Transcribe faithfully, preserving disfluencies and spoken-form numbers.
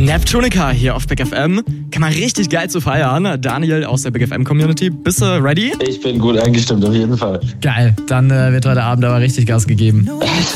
Neptunica hier auf Big F M. Kann man richtig geil zu feiern. Daniel aus der Big F M Community. Bist du ready? Ich bin gut eingestimmt, auf jeden Fall. Geil, dann äh, wird heute Abend aber richtig Gas gegeben.